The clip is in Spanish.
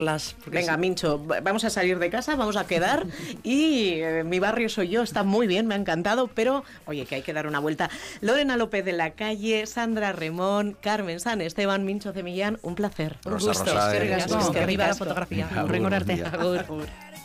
Venga, Mincho, vamos a salir de casa, vamos a quedar y mi barrio soy yo, está muy bien, me ha encantado, pero oye, que hay que dar una vuelta. Lorena López de la Calle, Sandra Remón, Carmen San Esteban, Mincho Cemillán, un placer. Un gusto. Que arriba la fotografía. Agur, Agur.